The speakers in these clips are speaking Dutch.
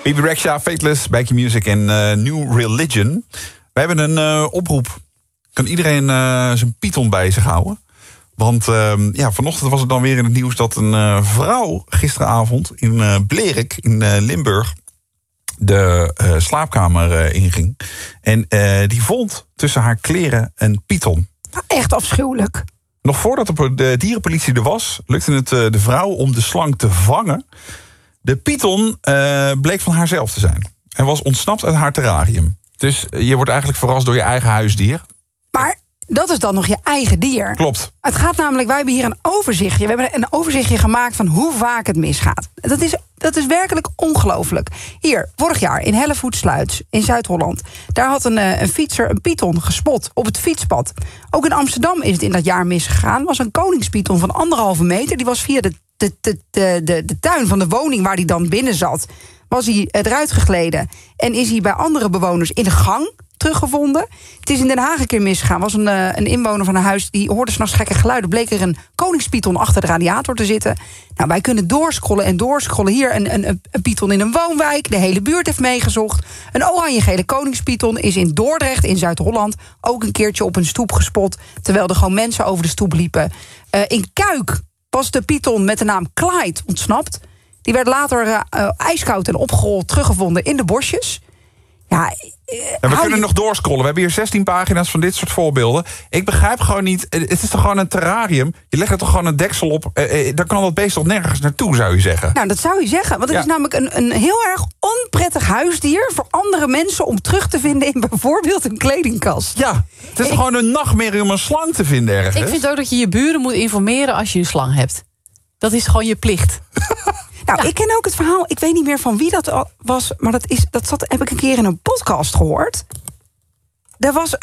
Bibi Rexha, Fateless, Bij Q-Music en New Religion. We hebben een oproep. Kan iedereen zijn Python bij zich houden? Want vanochtend was het dan weer in het nieuws dat een vrouw gisteravond in Blerik in Limburg de slaapkamer inging. En die vond tussen haar kleren een python. Echt afschuwelijk. Nog voordat de dierenpolitie er was, lukte het de vrouw om de slang te vangen. De python bleek van haarzelf te zijn. En was ontsnapt uit haar terrarium. Dus je wordt eigenlijk verrast door je eigen huisdier. Maar dat is dan nog je eigen dier. Klopt. Het gaat namelijk, wij hebben hier een overzichtje. We hebben een overzichtje gemaakt van hoe vaak het misgaat. Dat is werkelijk ongelooflijk. Hier, vorig jaar in Hellevoetsluis in Zuid-Holland. Daar had een fietser een python gespot op het fietspad. Ook in Amsterdam is het in dat jaar misgegaan. Er was een koningspython van 1,5 meter. Die was via de tuin van de woning waar hij dan binnen zat, was hij eruit gegleden. En is hij bij andere bewoners in de gang teruggevonden. Het is in Den Haag een keer misgegaan. Was een inwoner van een huis die hoorde 's nachts gekke geluiden. Bleek er een koningspython achter de radiator te zitten. Nou, wij kunnen doorscrollen. Hier een python in een woonwijk. De hele buurt heeft meegezocht. Een oranje-gele koningspython is in Dordrecht in Zuid-Holland ook een keertje op een stoep gespot, terwijl er gewoon mensen over de stoep liepen. In Kuik was de python met de naam Clyde ontsnapt. Die werd later ijskoud en opgerold teruggevonden in de bosjes. Ja, we kunnen nog doorscrollen. We hebben hier 16 pagina's van dit soort voorbeelden. Ik begrijp gewoon niet. Het is toch gewoon een terrarium? Je legt er toch gewoon een deksel op? Dan kan dat beest toch nergens naartoe, zou je zeggen? Nou, dat zou je zeggen. Want het is namelijk een heel erg onprettig huisdier voor andere mensen om terug te vinden in bijvoorbeeld een kledingkast. Ja, het is toch gewoon een nachtmerrie om een slang te vinden ergens? Ik vind ook dat je je buren moet informeren als je een slang hebt. Dat is gewoon je plicht. Nou, ik ken ook het verhaal, ik weet niet meer van wie dat was, maar heb ik een keer in een podcast gehoord. Er was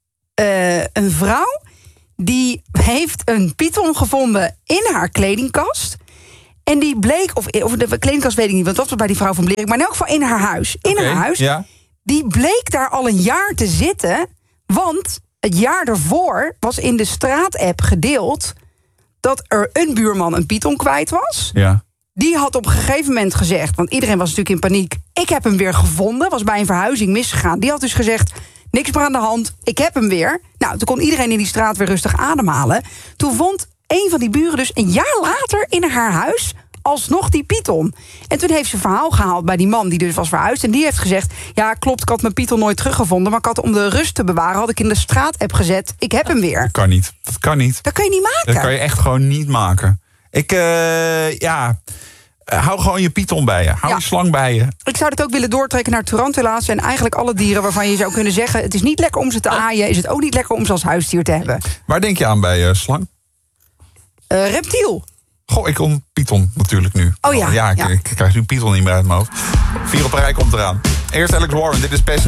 een vrouw die heeft een python gevonden in haar kledingkast. En die bleek, of de kledingkast weet ik niet, want dat was bij die vrouw van Blerik, maar in elk geval in haar huis. Haar huis. Ja. Die bleek daar al een jaar te zitten, want het jaar ervoor was in de straatapp gedeeld dat er een buurman een python kwijt was. Ja. Die had op een gegeven moment gezegd, want iedereen was natuurlijk in paniek, ik heb hem weer gevonden, was bij een verhuizing misgegaan. Die had dus gezegd, niks meer aan de hand, ik heb hem weer. Nou, toen kon iedereen in die straat weer rustig ademhalen. Toen vond een van die buren dus een jaar later in haar huis alsnog die python. En toen heeft ze verhaal gehaald bij die man die dus was verhuisd. En die heeft gezegd, ja klopt, ik had mijn python nooit teruggevonden, maar ik had om de rust te bewaren, had ik in de straatapp gezet, ik heb hem weer. Dat kan niet. Dat kan niet. Dat kan je niet maken. Dat kan je echt gewoon niet maken. Hou gewoon je python bij je. Hou je slang bij je. Ik zou dit ook willen doortrekken naar tarantulas en eigenlijk alle dieren waarvan je zou kunnen zeggen, het is niet lekker om ze te aaien, is het ook niet lekker om ze als huisdier te hebben. Waar denk je aan bij slang? Reptiel. Goh, ik kom python natuurlijk nu. Oh ja. Ik krijg nu python niet meer uit mijn hoofd. 4 op een rij komt eraan. Eerst Alex Warren, dit is Passenger.